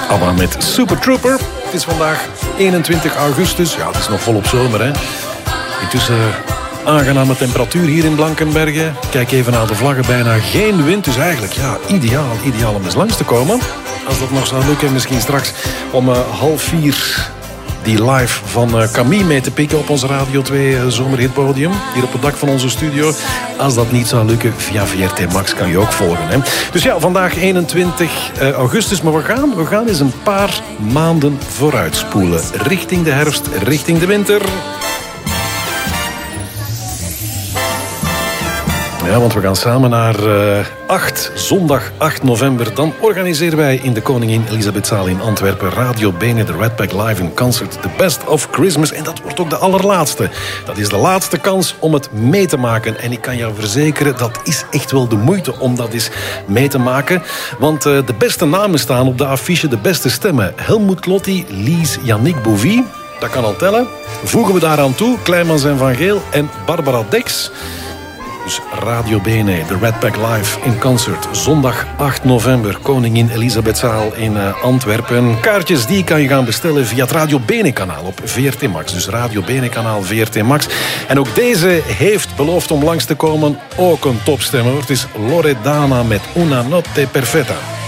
ABBA met Super Trooper. Het is vandaag 21 augustus. Ja, het is nog volop zomer, hè. Intussen aangename temperatuur hier in Blankenberge. Kijk even naar de vlaggen, bijna geen wind. Dus eigenlijk, ja, ideaal om eens langs te komen. Als dat nog zou lukken, misschien straks om 3:30... die live van Camille mee te pikken op ons Radio 2 zomerhitpodium. Hier op het dak van onze studio. Als dat niet zou lukken, via VRT Max kan je ook volgen. Hè? Dus ja, vandaag 21 augustus. Maar we gaan eens een paar maanden vooruitspoelen. Richting de herfst, richting de winter. Ja, want we gaan samen naar zondag 8 november. Dan organiseren wij in de Koningin Elisabethzaal in Antwerpen Radio Bene, de Red Pack Live in Concert, The Best of Christmas. En dat wordt ook de allerlaatste. Dat is de laatste kans om het mee te maken. En ik kan jou verzekeren, dat is echt wel de moeite om dat eens mee te maken. Want de beste namen staan op de affiche, de beste stemmen. Helmoet Klotti, Lies, Yannick Bouvie. Dat kan al tellen. Voegen we daaraan toe Kleimans en Van Geel en Barbara Dex. Dus Radio Bene, de Red Pack Live in Concert. Zondag 8 november, Koningin Elisabethzaal in Antwerpen. Kaartjes die kan je gaan bestellen via het Radio Bene kanaal op VRT Max. Dus Radio Bene kanaal VRT Max. En ook deze heeft beloofd om langs te komen. Ook een topstemmer. Het is Loredana met Una Notte Perfetta.